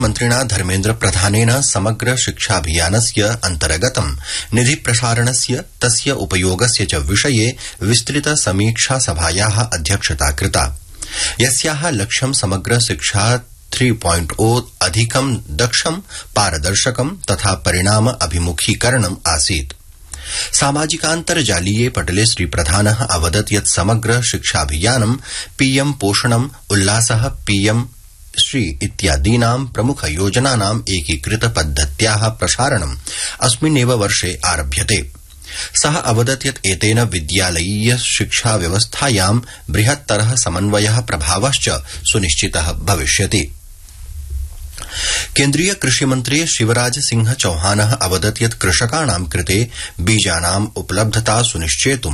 मन्त्रिणा धर्मेन्द्र प्रधानेन समग्र शिक्षाभियानस्य अन्तर्गतं निधि प्रसारणस्य तस्य उपयोगस्य च विषये विस्तृत समीक्षा सभायाः अध्यक्षता कृता यस्याः लक्ष्यं समग्र शिक्षा 3.0 अधिकं दक्षं पारदर्शकं तथा परिणाम अभिमुखीकरणम् आसीत् सामाजिकान्तर्जालीये पटले श्रीप्रधानः अवदत् यत् समग्र शिक्षाभियानं पीएम पोषणम् उल्लासः पीएम श्री इत्यादीनां प्रमुख योजनानां एकीकृत पद्धत्याः प्रसारणम् अस्मिन्नेव वर्षे आरभ्यते सः अवदत् यत् एतेन विद्यालयीय शिक्षा व्यवस्थायां बृहत्तरः समन्वयः प्रभावश्च सुनिश्चितः भविष्यति केन्द्रीय कृषिमन्त्री शिवराज सिंह चौहानः अवदत् यत् कृषकाणां कृते बीजानाम् उपलब्धता सुनिश्चेतुं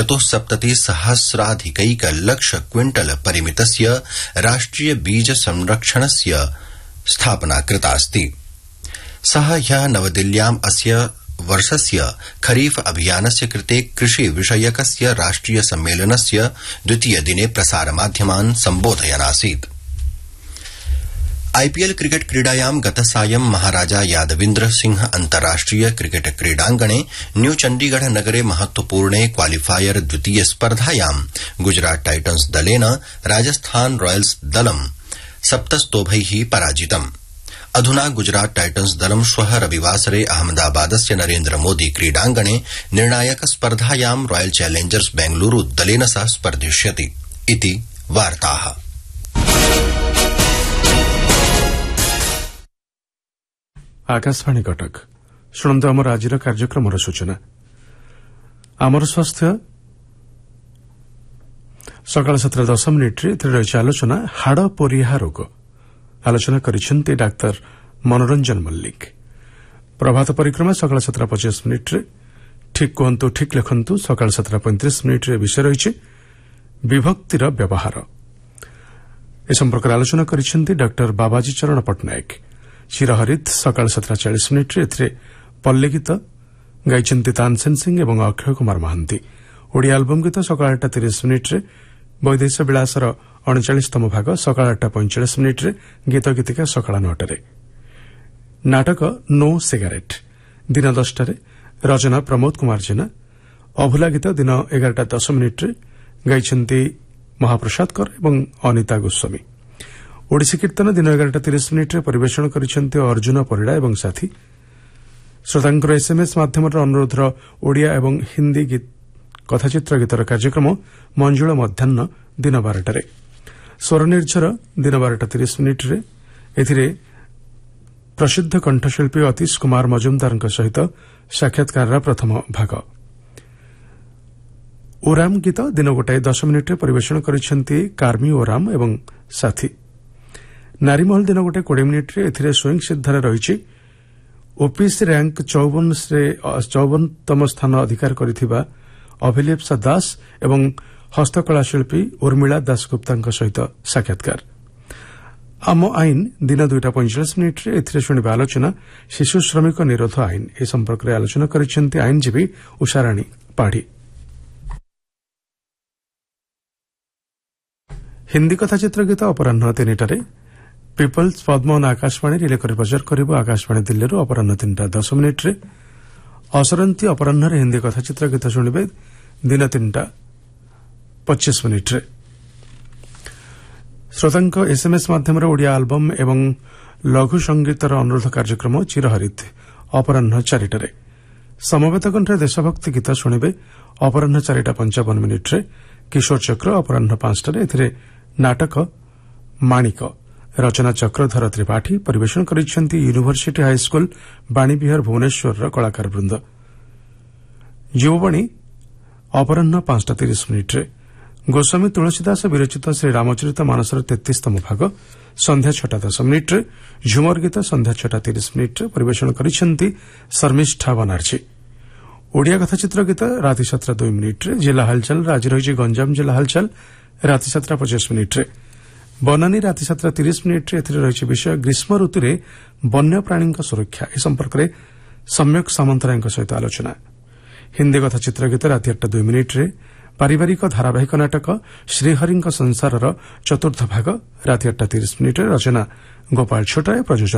74,000 लक्ष क्विंटल परिमितस्य राष्ट्रिय बीज संरक्षणस्य स्थापना कृतास्ति सः ह्यः नवदिल्ल्याम् अस्य वर्षस्य खरीफ अभियानस्य कृते कृषि विषयकस्य राष्ट्रिय सम्मेलनस्य द्वितीय दिने प्रसारमाध्यमान् सम्बोधयन्नासीत् आईपीएल क्रिकेट क्रीडायां गतसायं महाराजा यादविन्द्र सिंह अन्ताराष्ट्रिय क्रिकेट क्रीडांगणे न्यू चण्डीगढ़ नगरे महत्वपूर्णे क्वालिफायर द्वितीय स्पर्धायां गुजरात टाइटन्स दलेन राजस्थान रॉयल्स दलं 7 स्तोभैः पराजितम् अधुना गुजरात टाइटन्स दलं श्वः रविवासरे अहमदाबादस्य नरेन्द्र मोदी क्रीडांगणे निर्णायक स्पर्धायां रॉयल चैलेंजर्स बेंगलुरू दलेन सह स्पर्धिष्यति इति वार्ताः आकाशवाणी कटक शुणु आमर आज कार्यक्रम सूचना आमर स्वास्थ्य सकाल 7:10 मिनिट्रे रही आलोचना हाड़ पोरिहा रोग आलोचना करिसेंती डाक्तर मनोरंजन मल्लिक प्रभात परिक्रमा सकाल 7:25 मिनिट्रे ठीक कहतु ठीक लिखंतु सकाल 7:35 मिनिट्रे विषय रही विभक्तिर व्यवहार ए संपर्क आलोचना करिसेंती डाक्टर बाबाजी चरण पट्टनायक चिरहरित सकाल 7:40 मिनिट्रे एथिरे पल्ले गीत गाइछन्ती तानसेन सिंह एवं अक्षय कुमार महांती ओडिया आल्बम गीत सकाल 8:30 मिनिट्रे वैदेश विलासर 39तम भाग सकाल 8:45 मिनिट्रे गीत गीतिका सकाल 9टारे नाटक नो सिगारेट दिन 10टारे रचना प्रमोद कुमार जेना अभुला गीत दिन 11:10 मिनिट्रे गाइछन्ती महाप्रसाद कर एवं अनिता गोस्वामी ओडिसी कीर्तन दिन 11:30 मिनिट्रे परिवेषण करिसेंती अर्जुन परिड़ा एवं साथी श्रोतांकर एसएमएस माध्यम अनुरोधर ओडिया एवं हिंदी कथाचित्र गीतर कार्यक्रम मंजुळ मध्याह्न दिन 12टारे स्वर निर्झर दिन 12:30 मिनिट्रे एथिरे प्रसिद्ध कंठशिल्पी अतीश कुमार मजुमदार सहित साक्षात्कार प्रथम भाग ओराम गीत दिन 1:10 मिनिट्रे परिवेषण करिसेंती कार्मी ओराम एवं साथी नारीमहल दिन 1:20 मिनिट्रे एथिरे स्विंग सिद्धार रही ओपीसी रैंक 54तम स्थान अधिकार करिथिबा अभिलेप्सा दास एवं हस्तकला शिल्पी उर्मिला दासगुप्ता सहित साक्षात्कार आम आईन दिन 2:45 मिनिट्रे एथिरे शुणिबा आलोचना शिशु श्रमिक निरोध आईन ए संपर्क में आलोचना करिसेंती आईनजीवी उषाराणी पाढ़ी हिंदी कथाचित्र गीत अपराह 3टारे पिपल्स पद्मन आकाशवाणी रिले कर प्रचार करिब आकाशवाणी दिल्ली अपराह 3:10 मिनिट्रे असरंती अपराह हिंदी कथाचित्र गीत शुणिबे दिन 3:25 मिनिट्रे श्रोतांक एसएमएस माध्यम ओडिया आल्बम एवं लघु संगीतर अनुरोध कार्यक्रम चिरहरित अपराह 4टारे समवेत कंठे देशभक्ति गीत शुणिबे अपराह 4:55 मिनिट्रे किशोर चक्र अपराह 5टारे एथिरे नाटक माणिक रचना चक्रधर त्रिपाठी परिवेषण करिसेंती यूनिवर्सिटी हाईस्कूल बाणीविहार भुवनेश्वर कलाकार वृंद युववाणी अपराह 5:30 मिनिट्रे गोस्वामी तुलसीदास विरचित श्री रामचरित मानसर 33तम भाग संध्या 6:10 मिनिट्रे झुमर गीत संध्या 6:30 मिनिट्रे परिवेषण करिसेंती शर्मिष्ठा बनार्जी ओडिया कथाचित्र गीत राति 7:02 मिनिट्रे जिला हालचाल आज रही गंजाम जिला हालचाल राति 7:50 मिनिट्रे बनानी राति 7:30 मिनिट्रे एथिरे रही विषय ग्रीष्म ऋतु में वन्य प्राणी सुरक्षा ए संपर्क में सम्यक सामंतराय सहित आलोचना हिंदी कथाचित्र गीत राति 8:02 मिनिट्रे ପାରିବାରିକ ଧାରାବାହିକ ନାଟକ ଶ୍ରୀହରିଙ୍କ ସଂସାରର ଚତୁର୍ଥ ଭାଗ ରାତି 8:30 ରଚନା ଗୋପାଳ ଛୋଟାଏ, ପ୍ରଯୋଜନା